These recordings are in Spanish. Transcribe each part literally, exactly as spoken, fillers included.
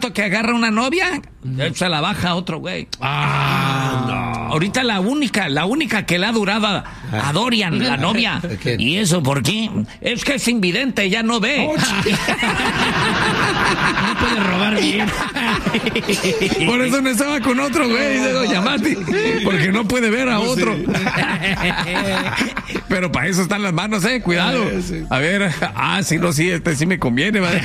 vato que agarra una novia, se la baja a otro güey. Ah, no. Ahorita la única, la única que le ha durado a, a Dorian, la novia. ¿Y eso por qué? Es que es invidente, ya no ve. Oh, no puede robar bien. Por eso no estaba con otro güey, de Doña Mati, porque no puede ver a otro. Pero para eso están las manos, eh, cuidado. A ver, ah, sí, no, sí, este sí me conviene, ¿vale?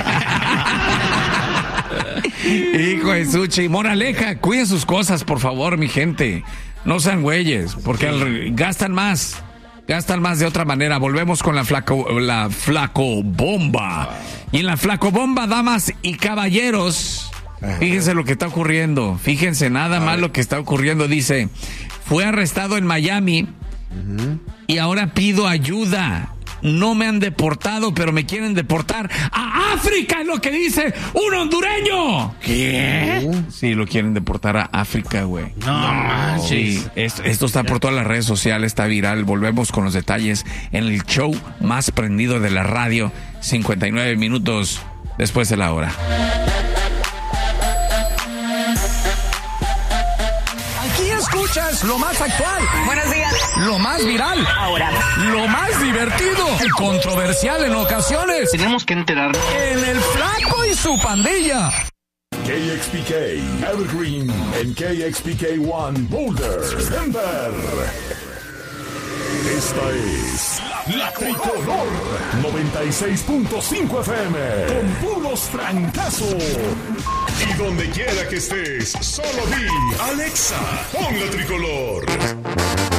Hijo de Suchi, moraleja, cuiden sus cosas, por favor, mi gente. No sean güeyes, porque al, gastan más. Gastan más de otra manera. Volvemos con la flaco, la flaco bomba. Y en la flaco bomba, damas y caballeros, fíjense lo que está ocurriendo. Fíjense nada más lo que está ocurriendo. Dice, fue arrestado en Miami y ahora pido ayuda. No me han deportado, pero me quieren deportar a África, es lo que dice un hondureño. ¿Qué? Sí, lo quieren deportar a África, güey. No, no sí, esto, esto está por todas las redes sociales, está viral. Volvemos con los detalles en el show más prendido de la radio, cincuenta y nueve minutos después de la hora. Escuchas lo más actual. Buenos días. Lo más viral. Ahora. Lo más divertido. Y controversial en ocasiones. Tenemos que enterarnos. En el Flaco y su pandilla. K X P K, Evergreen, en K X P K One, Boulder, Denver. Esta es La Tricolor noventa y seis punto cinco F M con puros trancazos. Y donde quiera que estés, solo di Alexa, pon La Tricolor.